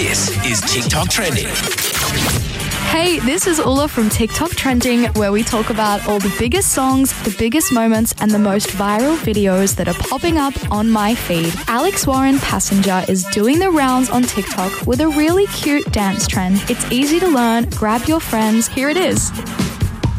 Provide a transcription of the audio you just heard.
This is TikTok Trending. Hey, this is Ula from TikTok Trending, where we talk about all the biggest songs, the biggest moments, and the most viral videos that are popping up on my feed. Alex Warren Passenger is doing the rounds on TikTok with a really cute dance trend. It's easy to learn. Grab your friends. Here it is.